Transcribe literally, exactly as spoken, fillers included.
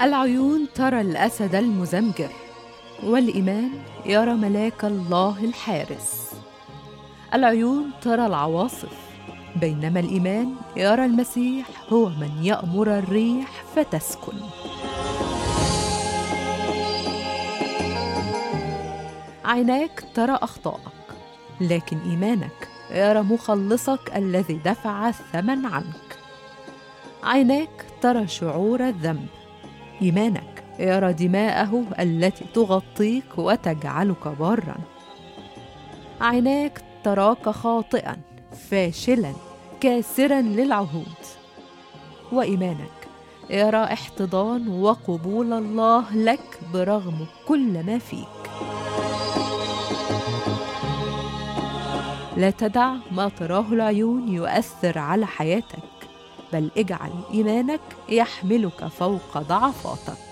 العيون ترى الأسد المزمجر، والإيمان يرى ملاك الله الحارس. العيون ترى العواصف، بينما الإيمان يرى المسيح هو من يأمر الريح فتسكن. عيناك ترى أخطائك، لكن إيمانك يرى مخلصك الذي دفع الثمن عنك. عيناك ترى شعور الذنب، إيمانك يرى دماءه التي تغطيك وتجعلك باراً. عيناك تراك خاطئاً، فاشلاً، كاسراً للعهود، وإيمانك يرى احتضان وقبول الله لك برغم كل ما فيك. لا تدع ما تراه العيون يؤثر على حياتك، بل اجعل إيمانك يحملك فوق ضعفاتك.